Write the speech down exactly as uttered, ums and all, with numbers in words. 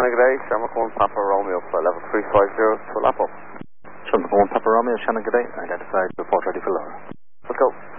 Shannon, good day. Shamrock one Papa Romeo, flight level three five zero to Lapo. Shamrock one Papa Romeo, Shannon, good day. Identified before ready for Laura. Let's go.